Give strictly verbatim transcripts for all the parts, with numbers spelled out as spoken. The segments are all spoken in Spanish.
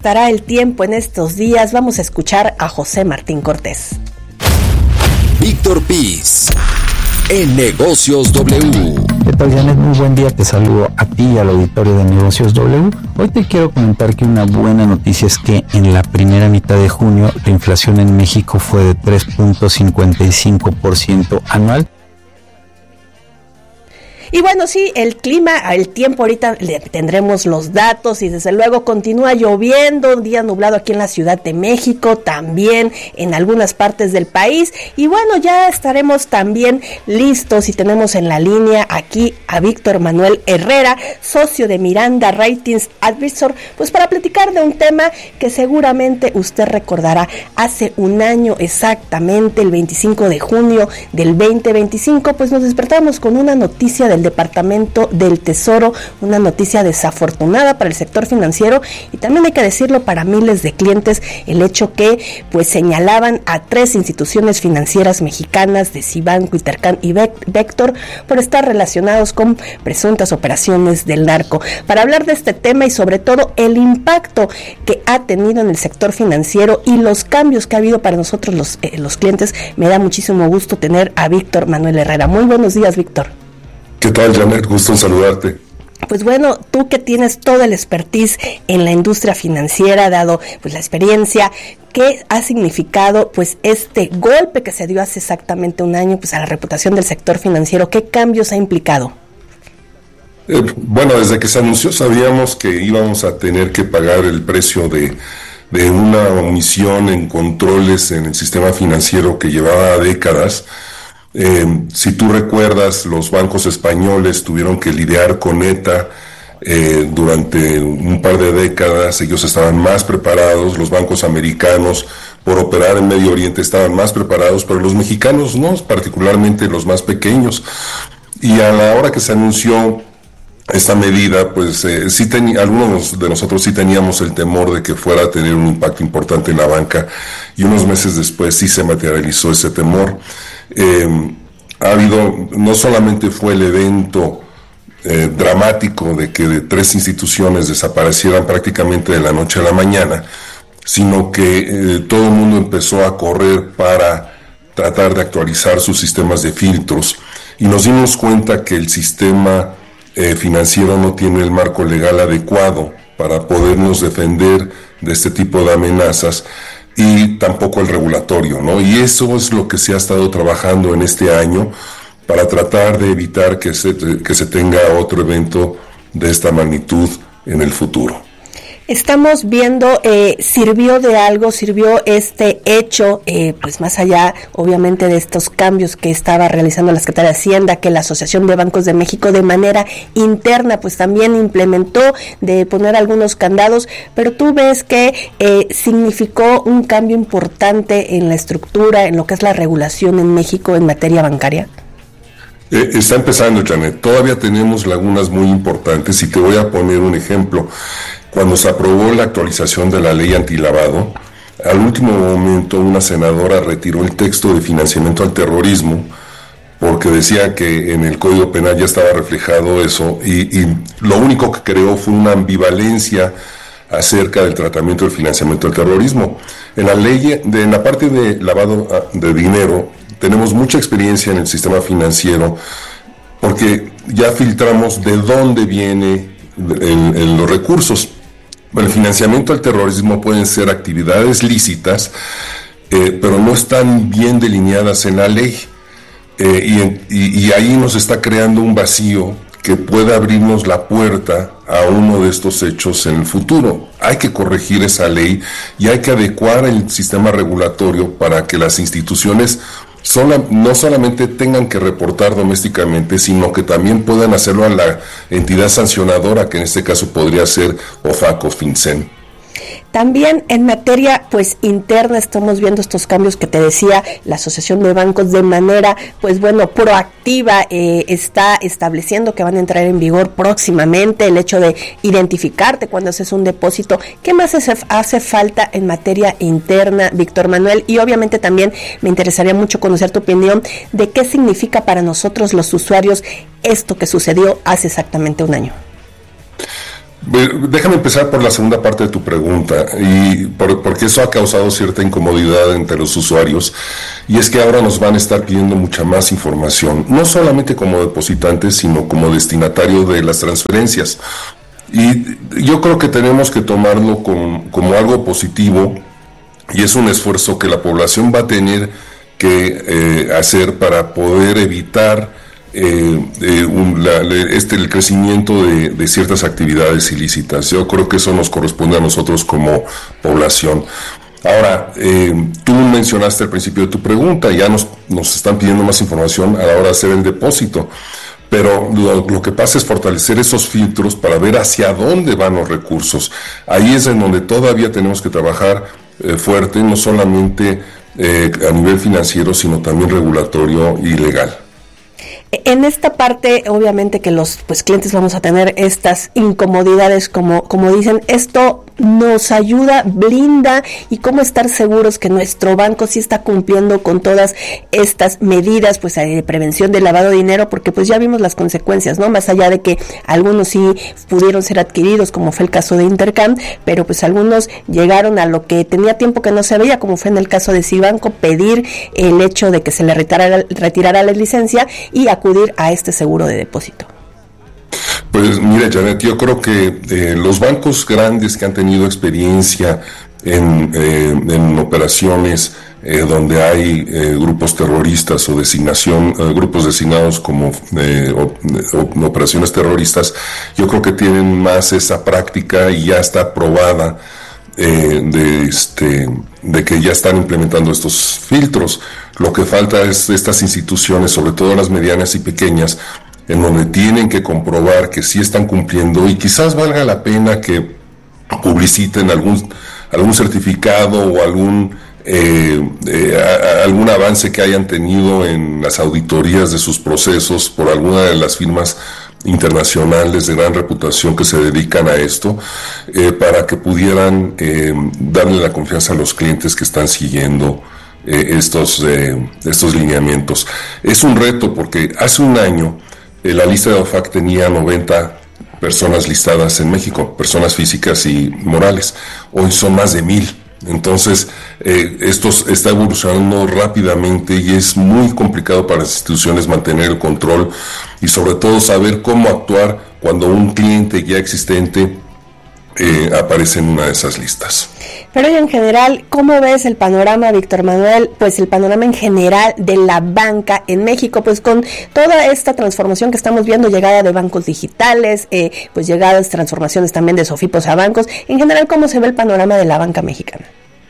estará el tiempo en estos días? Vamos a escuchar a José Martín Cortés. Víctor Piz, en Negocios W. ¿Qué tal, Janet? Muy buen día, te saludo a ti y al auditorio de Negocios W. Hoy te quiero comentar que una buena noticia es que en la primera mitad de junio la inflación en México fue de tres punto cincuenta y cinco por ciento anual. Y bueno, sí, el clima, el tiempo, ahorita le tendremos los datos y desde luego continúa lloviendo, un día nublado aquí en la Ciudad de México, también en algunas partes del país. Y bueno, ya estaremos también listos y tenemos en la línea aquí a Víctor Manuel Herrera, socio de Miranda Ratings Advisor, pues para platicar de un tema que seguramente usted recordará. Hace un año exactamente, el veinticinco de junio del veinte veinticinco, pues nos despertamos con una noticia del Departamento del Tesoro, una noticia desafortunada para el sector financiero y también hay que decirlo para miles de clientes, el hecho que pues señalaban a tres instituciones financieras mexicanas de Cibanco, Intercan y Vector por estar relacionados con presuntas operaciones del narco. Para hablar de este tema y sobre todo el impacto que ha tenido en el sector financiero y los cambios que ha habido para nosotros los, eh, los clientes, me da muchísimo gusto tener a Víctor Manuel Herrera. Muy buenos días, Víctor. ¿Qué tal, Janet? Gusto en saludarte. Pues bueno, tú que tienes todo el expertise en la industria financiera, dado pues la experiencia, ¿qué ha significado pues este golpe que se dio hace exactamente un año pues a la reputación del sector financiero? ¿Qué cambios ha implicado? Eh, bueno, desde que se anunció sabíamos que íbamos a tener que pagar el precio de, de una omisión en controles en el sistema financiero que llevaba décadas. Eh, si tú recuerdas, los bancos españoles tuvieron que lidiar con ETA eh, durante un par de décadas. Ellos estaban más preparados, los bancos americanos por operar en Medio Oriente estaban más preparados, pero los mexicanos no, particularmente los más pequeños. Y a la hora que se anunció esta medida, pues eh, sí ten, algunos de nosotros sí teníamos el temor de que fuera a tener un impacto importante en la banca, y unos meses después sí se materializó ese temor. Eh, ha habido, no solamente fue el evento eh, dramático de que de tres instituciones desaparecieran prácticamente de la noche a la mañana, sino que eh, todo el mundo empezó a correr para tratar de actualizar sus sistemas de filtros, y nos dimos cuenta que el sistema eh, financiero no tiene el marco legal adecuado para podernos defender de este tipo de amenazas, y tampoco el regulatorio, ¿no? Y eso es lo que se ha estado trabajando en este año para tratar de evitar que se, que se tenga otro evento de esta magnitud en el futuro. Estamos viendo, eh, sirvió de algo, sirvió este hecho, eh, pues más allá, obviamente, de estos cambios que estaba realizando la Secretaría de Hacienda, que la Asociación de Bancos de México de manera interna, pues también implementó de poner algunos candados, pero tú ves que eh, significó un cambio importante en la estructura, en lo que es la regulación en México en materia bancaria. Eh, está empezando, Janet. Todavía tenemos lagunas muy importantes y te voy a poner un ejemplo. Cuando se aprobó la actualización de la ley antilavado, al último momento una senadora retiró el texto de financiamiento al terrorismo porque decía que en el Código Penal ya estaba reflejado eso, y, y lo único que creó fue una ambivalencia acerca del tratamiento del financiamiento al terrorismo. En la ley, de, en la parte de lavado de dinero, tenemos mucha experiencia en el sistema financiero porque ya filtramos de dónde viene el, el, los recursos. El financiamiento al terrorismo pueden ser actividades lícitas, eh, pero no están bien delineadas en la ley, eh, y, y, y ahí nos está creando un vacío que puede abrirnos la puerta a uno de estos hechos en el futuro. Hay que corregir esa ley y hay que adecuar el sistema regulatorio para que las instituciones Sola, no solamente tengan que reportar domésticamente, sino que también puedan hacerlo a la entidad sancionadora, que en este caso podría ser OFAC o FinCEN. También en materia pues interna estamos viendo estos cambios que te decía, la Asociación de Bancos de manera pues bueno proactiva eh, está estableciendo que van a entrar en vigor próximamente el hecho de identificarte cuando haces un depósito. ¿Qué más hace, hace falta en materia interna, Víctor Manuel? Y obviamente también me interesaría mucho conocer tu opinión de qué significa para nosotros los usuarios esto que sucedió hace exactamente un año. Déjame empezar por la segunda parte de tu pregunta, y por, porque eso ha causado cierta incomodidad entre los usuarios, y es que ahora nos van a estar pidiendo mucha más información, no solamente como depositantes, sino como destinatario de las transferencias. Y yo creo que tenemos que tomarlo como, como algo positivo, y es un esfuerzo que la población va a tener que eh, hacer para poder evitar Eh, eh, un, la, este, el crecimiento de, de ciertas actividades ilícitas. Yo creo que eso nos corresponde a nosotros como población. Ahora, eh, tú mencionaste al principio de tu pregunta, ya nos, nos están pidiendo más información a la hora de hacer el depósito, pero lo, lo que pasa es fortalecer esos filtros para ver hacia dónde van los recursos. Ahí es en donde todavía tenemos que trabajar eh, fuerte, no solamente eh, a nivel financiero, sino también regulatorio y legal. En esta parte, obviamente que los pues clientes vamos a tener estas incomodidades, como, como dicen, esto nos ayuda, blinda, y cómo estar seguros que nuestro banco sí está cumpliendo con todas estas medidas pues de prevención del lavado de dinero, porque pues ya vimos las consecuencias, ¿no? Más allá de que algunos sí pudieron ser adquiridos, como fue el caso de Intercam, pero pues algunos llegaron a lo que tenía tiempo que no se veía, como fue en el caso de Cibanco, pedir el hecho de que se le retirara, retirara la licencia y acudir a este seguro de depósito. Pues mira, Janet, yo creo que eh, los bancos grandes que han tenido experiencia en, eh, en operaciones eh, donde hay eh, grupos terroristas o designación, eh, grupos designados como eh, o, o, operaciones terroristas, yo creo que tienen más esa práctica y ya está probada eh, de, este, de que ya están implementando estos filtros. Lo que falta es estas instituciones, sobre todo las medianas y pequeñas, en donde tienen que comprobar que sí están cumpliendo, y quizás valga la pena que publiciten algún algún certificado o algún eh, eh, a, a algún avance que hayan tenido en las auditorías de sus procesos por alguna de las firmas internacionales de gran reputación que se dedican a esto, eh, para que pudieran eh, darle la confianza a los clientes que están siguiendo eh, estos eh, estos lineamientos. Es un reto porque hace un año Eh, la lista de O F A C tenía noventa personas listadas en México, personas físicas y morales. Hoy son más de mil. Entonces, eh, esto está evolucionando rápidamente y es muy complicado para las instituciones mantener el control y sobre todo saber cómo actuar cuando un cliente ya existente eh, aparece en una de esas listas. Pero y en general, ¿cómo ves el panorama, Víctor Manuel? Pues el panorama en general de la banca en México, pues con toda esta transformación que estamos viendo, llegada de bancos digitales, eh, pues llegadas transformaciones también de sofipos a bancos. En general, ¿cómo se ve el panorama de la banca mexicana?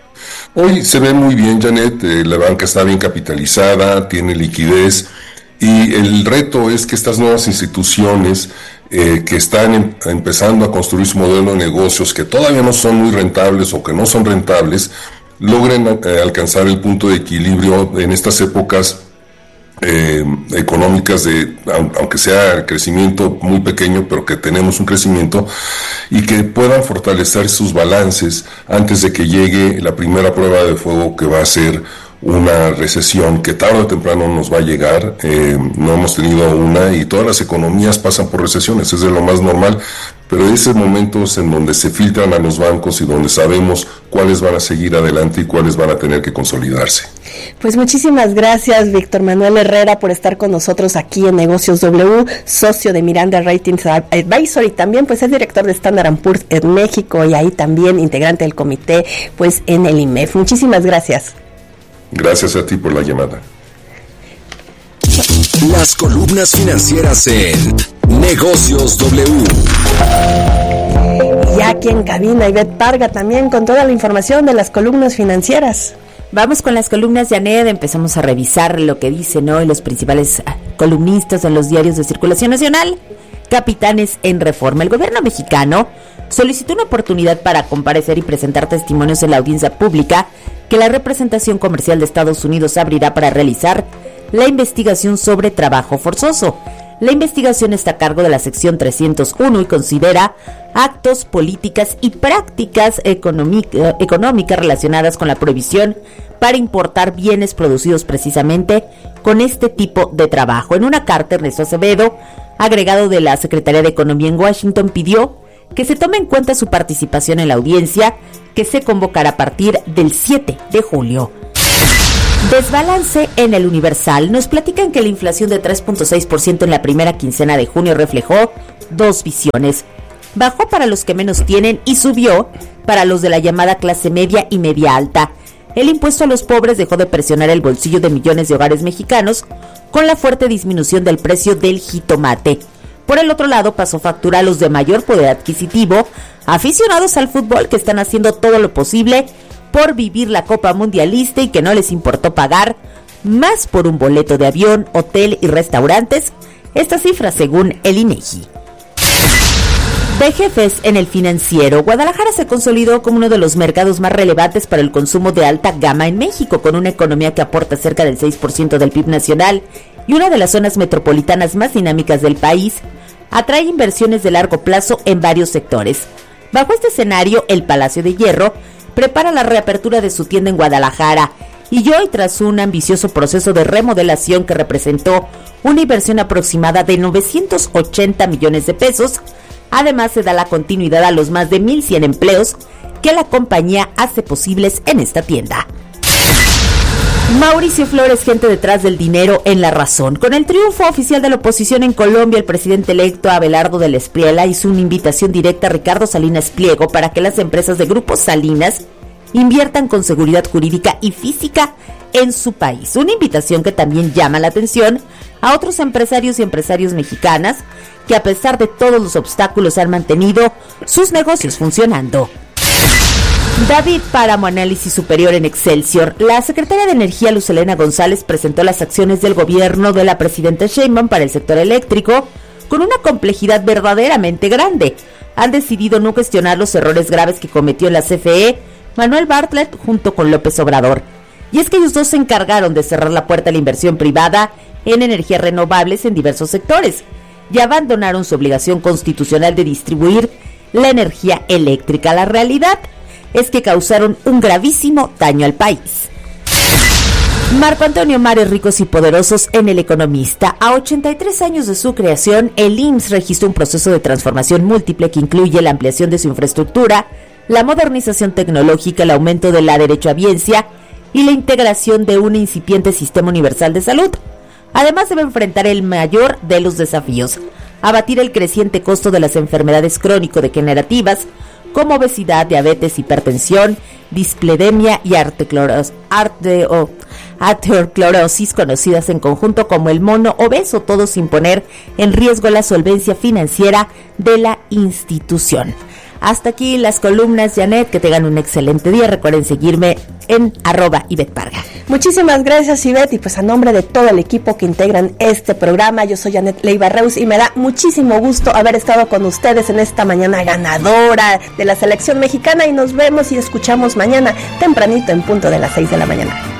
Hoy se ve muy bien, Janet, eh, la banca está bien capitalizada, tiene liquidez, y el reto es que estas nuevas instituciones Eh, que están em, empezando a construir su modelo de negocios, que todavía no son muy rentables o que no son rentables, logren eh, alcanzar el punto de equilibrio en estas épocas eh, económicas, de aunque sea el crecimiento muy pequeño, pero que tenemos un crecimiento, y que puedan fortalecer sus balances antes de que llegue la primera prueba de fuego, que va a ser una recesión que tarde o temprano nos va a llegar. Eh, no hemos tenido una, y todas las economías pasan por recesiones, es de lo más normal, pero esos momentos en donde se filtran a los bancos y donde sabemos cuáles van a seguir adelante y cuáles van a tener que consolidarse. Pues muchísimas gracias, Víctor Manuel Herrera, por estar con nosotros aquí en Negocios W, socio de Miranda Ratings Advisor, y también pues es director de Standard and Poor's en México, y ahí también integrante del comité pues en el I M E F. Muchísimas gracias. Gracias a ti por la llamada. Las columnas financieras en Negocios W. Ya aquí en cabina, Ivette Parga también con toda la información de las columnas financieras. Vamos con las columnas, Janet. Empezamos a revisar lo que dicen hoy los principales columnistas en los diarios de circulación nacional. Capitanes en Reforma. El gobierno mexicano solicitó una oportunidad para comparecer y presentar testimonios en la audiencia pública que la representación comercial de Estados Unidos abrirá para realizar la investigación sobre trabajo forzoso. La investigación está a cargo de la sección trescientos uno y considera actos, políticas y prácticas económica, económicas relacionadas con la prohibición para importar bienes producidos precisamente con este tipo de trabajo. En una carta, Ernesto Acevedo, agregado de la Secretaría de Economía en Washington, pidió que se tome en cuenta su participación en la audiencia que se convocará a partir del siete de julio. Desbalance en el Universal. Nos platican que la inflación de tres punto seis por ciento en la primera quincena de junio reflejó dos visiones. Bajó para los que menos tienen y subió para los de la llamada clase media y media alta. El impuesto a los pobres dejó de presionar el bolsillo de millones de hogares mexicanos con la fuerte disminución del precio del jitomate. Por el otro lado, pasó factura a los de mayor poder adquisitivo, aficionados al fútbol que están haciendo todo lo posible por vivir la Copa Mundialista y que no les importó pagar más por un boleto de avión, hotel y restaurantes. Esta cifra según el INEGI. De jefes en el financiero, Guadalajara se consolidó como uno de los mercados más relevantes para el consumo de alta gama en México, con una economía que aporta cerca del seis por ciento del P I B nacional y una de las zonas metropolitanas más dinámicas del país. Atrae inversiones de largo plazo en varios sectores. Bajo este escenario, el Palacio de Hierro prepara la reapertura de su tienda en Guadalajara y hoy, tras un ambicioso proceso de remodelación que representó una inversión aproximada de novecientos ochenta millones de pesos, además se da la continuidad a los más de mil cien empleos que la compañía hace posibles en esta tienda. Mauricio Flores, gente detrás del dinero en La Razón. Con el triunfo oficial de la oposición en Colombia, el presidente electo Abelardo del Espriella hizo una invitación directa a Ricardo Salinas Pliego para que las empresas de Grupo Salinas inviertan con seguridad jurídica y física en su país. Una invitación que también llama la atención a otros empresarios y empresarias mexicanas que, a pesar de todos los obstáculos, han mantenido sus negocios funcionando. David Páramo, Análisis Superior en Excelsior. La secretaria de Energía, Luz Helena González, presentó las acciones del gobierno de la presidenta Sheinbaum para el sector eléctrico con una complejidad verdaderamente grande. Han decidido no cuestionar los errores graves que cometió la C F E, Manuel Bartlett, junto con López Obrador. Y es que ellos dos se encargaron de cerrar la puerta a la inversión privada en energías renovables en diversos sectores y abandonaron su obligación constitucional de distribuir la energía eléctrica. La realidad es que causaron un gravísimo daño al país. Marco Antonio Mares, Ricos y Poderosos en El Economista. A ochenta y tres años de su creación, el I M S S registró un proceso de transformación múltiple que incluye la ampliación de su infraestructura, la modernización tecnológica, el aumento de la derechohabiencia y la integración de un incipiente sistema universal de salud. Además, debe enfrentar el mayor de los desafíos: abatir el creciente costo de las enfermedades crónico-degenerativas como obesidad, diabetes, hipertensión, displedemia y arteriocleros, arteo, arterioclerosis, conocidas en conjunto como el mono obeso, todo sin poner en riesgo la solvencia financiera de la institución. Hasta aquí las columnas, Janet, que tengan un excelente día. Recuerden seguirme en arroba Ivette Parga. Muchísimas gracias, Ivette, y pues a nombre de todo el equipo que integran este programa, yo soy Janet Leiva Reus y me da muchísimo gusto haber estado con ustedes en esta mañana ganadora de la selección mexicana, y nos vemos y escuchamos mañana tempranito en punto de las seis de la mañana.